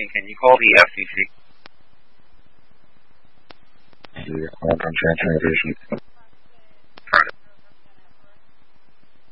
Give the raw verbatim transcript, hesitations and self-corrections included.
broadcasting. Can you call the F C C? The Hong Kong Transmission Division.